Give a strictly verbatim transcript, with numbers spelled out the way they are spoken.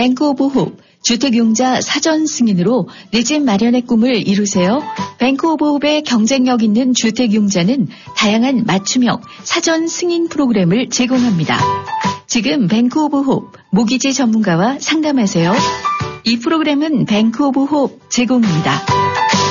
뱅크 오브 홉, 주택용자 사전 승인으로 내 집 마련의 꿈을 이루세요. 뱅크 오브 홉의 경쟁력 있는 주택용자는 다양한 맞춤형 사전 승인 프로그램을 제공합니다. 지금 뱅크 오브 홉 모기지 전문가와 상담하세요. 이 프로그램은 뱅크 오브 홉 제공입니다.